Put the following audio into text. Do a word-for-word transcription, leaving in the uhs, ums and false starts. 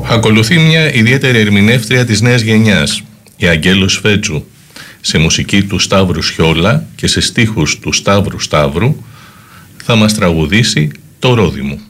Ακολουθεί μια ιδιαίτερη ερμηνεύτρια της νέας γενιάς, η Αγγέλος Φέτσου, σε μουσική του Σταύρου Σιόλα και σε στίχους του Σταύρου Σταύρου, θα μας τραγουδήσει το Ρόδι μου.